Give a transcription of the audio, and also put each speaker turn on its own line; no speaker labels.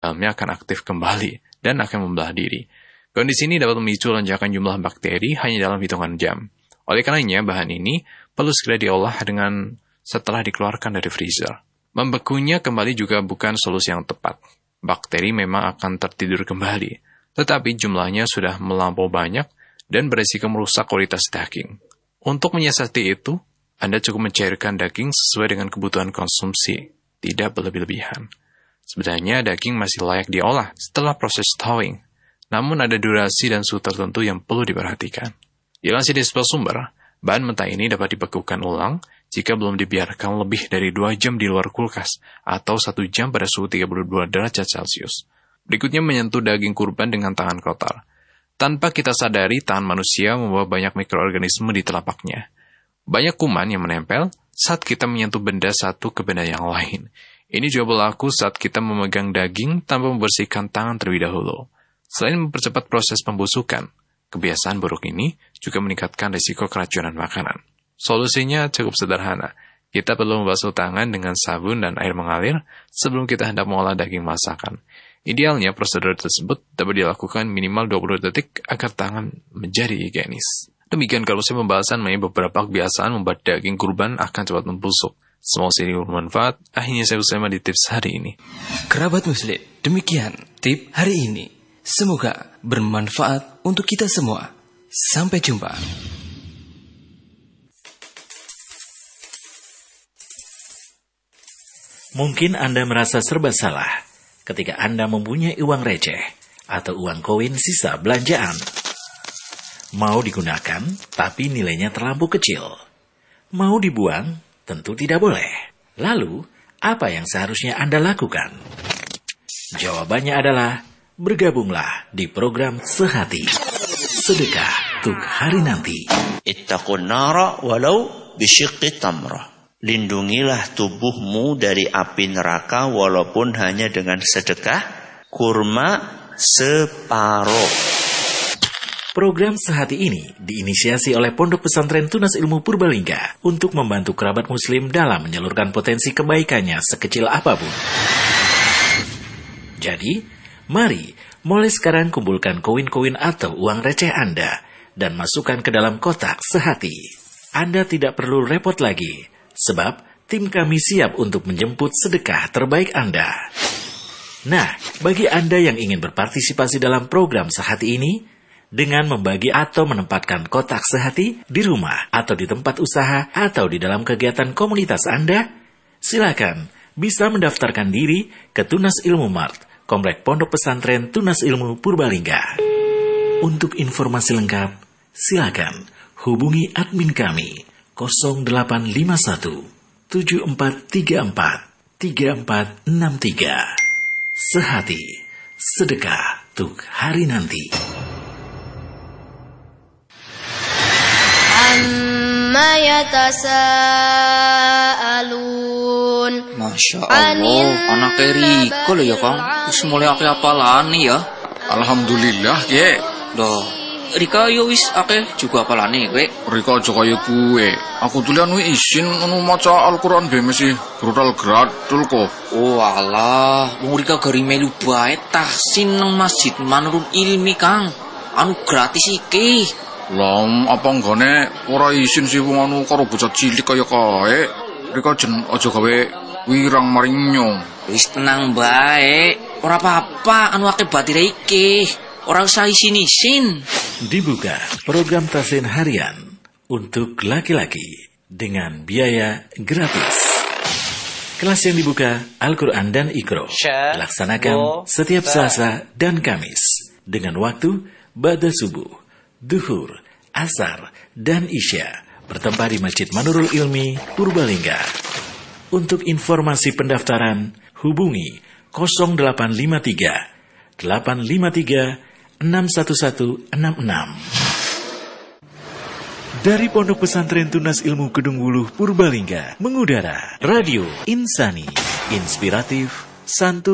dalamnya akan aktif kembali dan akan membelah diri. Kondisi ini dapat memicu lonjakan jumlah bakteri hanya dalam hitungan jam. Oleh karenanya, bahan ini perlu segera diolah setelah dikeluarkan dari freezer. Membekunya kembali juga bukan solusi yang tepat. Bakteri memang akan tertidur kembali, tetapi jumlahnya sudah melampau banyak dan beresiko merusak kualitas daging. Untuk menyiasati itu, Anda cukup mencairkan daging sesuai dengan kebutuhan konsumsi, tidak berlebih-lebihan. Sebenarnya daging masih layak diolah setelah proses thawing, namun ada durasi dan suhu tertentu yang perlu diperhatikan. Dilansir di sebuah sumber, bahan mentah ini dapat dibekukan ulang jika belum dibiarkan lebih dari 2 jam di luar kulkas atau 1 jam pada suhu 32 derajat Celcius. Berikutnya menyentuh daging kurban dengan tangan kotor. Tanpa kita sadari, tangan manusia membawa banyak mikroorganisme di telapaknya. Banyak kuman yang menempel saat kita menyentuh benda satu ke benda yang lain. Ini juga berlaku saat kita memegang daging tanpa membersihkan tangan terlebih dahulu. Selain mempercepat proses pembusukan, kebiasaan buruk ini juga meningkatkan risiko keracunan makanan. Solusinya cukup sederhana. Kita perlu membasuh tangan dengan sabun dan air mengalir sebelum kita hendak mengolah daging masakan. Idealnya, prosedur tersebut dapat dilakukan minimal 20 detik agar tangan menjadi higienis. Demikian solusi pembahasan mengenai beberapa kebiasaan membuat daging kurban akan cepat membusuk. Semoga ini bermanfaat. Akhirnya saya bersama di tips hari ini.
Kerabat Muslim, demikian tip hari ini. Semoga bermanfaat untuk kita semua. Sampai jumpa.
Mungkin Anda merasa serba salah ketika Anda mempunyai uang receh atau uang koin sisa belanjaan. Mau digunakan, tapi nilainya terlampau kecil. Mau dibuang, tentu tidak boleh. Lalu, apa yang seharusnya Anda lakukan? Jawabannya adalah, bergabunglah di program Sehati. Sedekah untuk hari nanti.
Ittaqun nara walau bisyiqqi tamrah. Lindungilah tubuhmu dari api neraka walaupun hanya dengan sedekah kurma separuh.
Program Sehati ini diinisiasi oleh Pondok Pesantren Tunas Ilmu Purbalingga untuk membantu kerabat muslim dalam menyalurkan potensi kebaikannya sekecil apapun. Jadi, mari mulai sekarang kumpulkan koin-koin atau uang receh Anda dan masukkan ke dalam kotak Sehati. Anda tidak perlu repot lagi, sebab tim kami siap untuk menjemput sedekah terbaik Anda. Nah, bagi Anda yang ingin berpartisipasi dalam program Sehati ini, dengan membagi atau menempatkan kotak Sehati di rumah atau di tempat usaha atau di dalam kegiatan komunitas Anda, silakan bisa mendaftarkan diri ke Tunas Ilmu Mart, Komplek Pondok Pesantren Tunas Ilmu Purbalingga. Untuk informasi lengkap, silakan hubungi admin kami 0851 7434 3463. Sehati, sedekah untuk hari nanti.
Amma yatasaalun.
Masya Allah, anak Riko lho ya Kang. Wis mulai akeh apalane ya.
Alhamdulillah, Ye.
Loh, Rika yo wis akeh juga apalane kowe.
Rika aja kaya kuwe. Aku tulian wi isin ngono maca Al-Qur'an be mesti brutal gratul kok.
Oh alah, wong Rika gari melu bae tahsin nang Masjid Manurul Ilmi Kang. Anu gratis iki.
Lah, apa nggone ora isin sih wong anu karo bocah cilik kaya kae. Rika jen aja gawe wirang maring nyong.
Wis tenang bae. Ora apa-apa anu akeh batire iki. Ora usah isin-isin.
Dibuka program tahsin harian untuk laki-laki dengan biaya gratis. Kelas yang dibuka Al-Quran dan Iqra dilaksanakan setiap Selasa dan Kamis dengan waktu ba'da subuh, duhur, asar, dan isya bertempat di Masjid Manurul Ilmi, Purbalingga. Untuk informasi pendaftaran, hubungi 0853 853 61166. Dari Pondok Pesantren Tunas Ilmu Kedung Wuluh, Purbalingga, mengudara Radio Insani, inspiratif, santun.